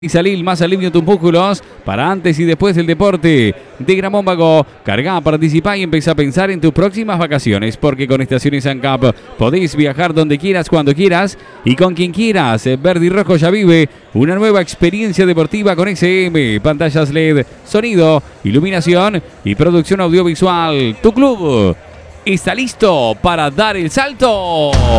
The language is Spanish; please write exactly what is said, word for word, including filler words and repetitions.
Y salir más alivio en tus músculos para antes y después del deporte. De Gramómbago, carga, participa y empieza a pensar en tus próximas vacaciones, porque con Estaciones ANCAP podéis viajar donde quieras, cuando quieras y con quien quieras. Verde y Rojo ya vive una nueva experiencia deportiva con S M, pantallas L E D, sonido, iluminación y producción audiovisual. Tu club está listo para dar el salto.